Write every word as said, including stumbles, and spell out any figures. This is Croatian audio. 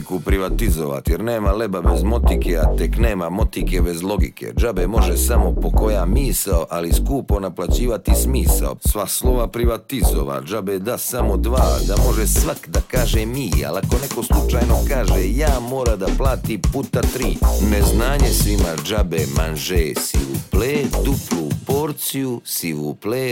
muziku privatizovat, jer nema leba bez motike, a tek nema motike bez logike. Džabe može samo pokoja misao, ali skupo naplaćivati smisao. Sva slova privatizovat, džabe da samo dva, da može svak da kaže mi, ali ako neko slučajno kaže ja, mora da plati puta tri. Neznanje svima džabe, manže, s'il vous plaît, duplu porciju, s'il vous plaît,